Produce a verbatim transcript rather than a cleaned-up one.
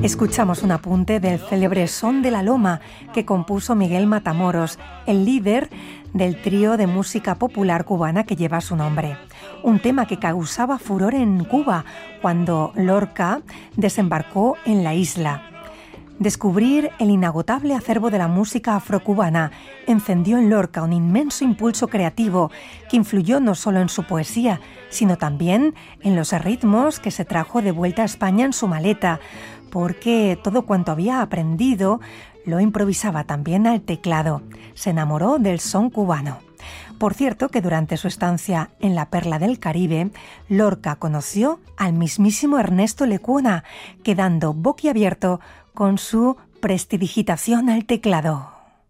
Escuchamos un apunte del célebre Son de la Loma que compuso Miguel Matamoros, el líder del trío de música popular cubana que lleva su nombre. Un tema que causaba furor en Cuba cuando Lorca desembarcó en la isla. Descubrir el inagotable acervo de la música afrocubana encendió en Lorca un inmenso impulso creativo que influyó no solo en su poesía, sino también en los ritmos que se trajo de vuelta a España en su maleta, porque todo cuanto había aprendido lo improvisaba también al teclado. Se enamoró del son cubano. Por cierto que durante su estancia en la Perla del Caribe, Lorca conoció al mismísimo Ernesto Lecuona, quedando boquiabierto con su prestidigitación al teclado.